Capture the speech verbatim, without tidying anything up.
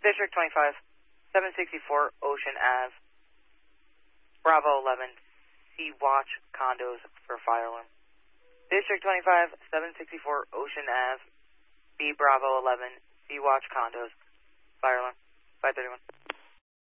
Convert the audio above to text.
District twenty-five, seven sixty-four Ocean Ave, Bravo eleven, Sea Watch condos for fire alarm. District twenty-five, seven sixty-four Ocean Ave, B Bravo eleven, Sea Watch condos, fire alarm, five thirty-one.